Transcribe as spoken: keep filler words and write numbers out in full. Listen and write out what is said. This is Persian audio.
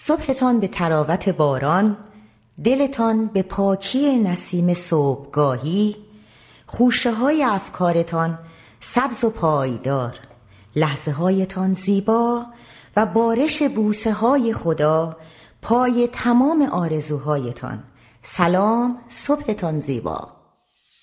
صبحتان به تراوت باران، دلتان به پاکی نسیم صبحگاهی، خوشه های افکارتان سبز و پایدار، لحظه هایتان زیبا و بارش بوسه های خدا پای تمام آرزوهایتان. سلام، صبحتان زیبا.